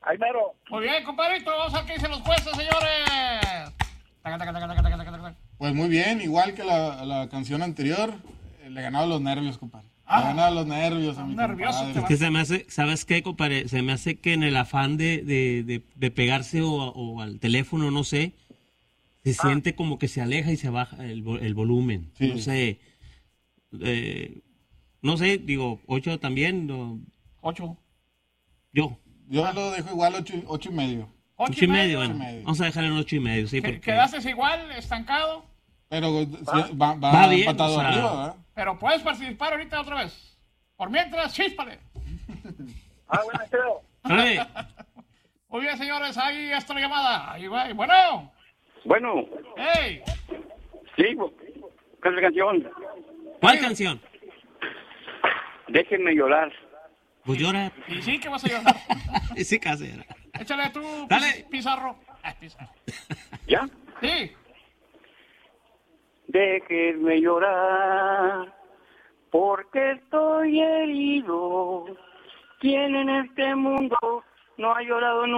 Ahí mero. Muy bien, compadrito. Vamos a ver qué dicen los jueces, señores. Taca, taca, taca, taca, taca, taca, taca. Pues muy bien, igual que la canción anterior, le ganaba los nervios, compadre. Le ganaba los nervios a mi nervioso, compadre. Es que se me hace, ¿sabes qué, compadre? Se me hace que en el afán de pegarse o al teléfono, no sé, se siente como que se aleja y se baja el volumen. Sí. No sé. No sé, digo, 8 también. 8. Yo. Yo lo dejo igual 8:30. 8 y medio, bueno. 8:30. Vamos a dejar en 8 y medio, sí, porque... ¿Quedaste igual, estancado? Pero Va bien, empatado o sea, arriba, ¿verdad? Pero puedes participar ahorita otra vez. Por mientras, chíspale. Bueno, creo. Órale. Muy bien, señores, ahí está la llamada. Ahí va. Bueno. Bueno, ¡Hey! sí, ¿qué es la canción? ¿Cuál canción? Déjenme llorar. Pues llora. Y sí, que vas a llorar. Sí, casera. Échale tú, Dale. Pizarro. Pizarro. ¿Ya? Sí. Déjenme llorar, porque estoy herido. ¿Quién en este mundo no ha llorado nunca?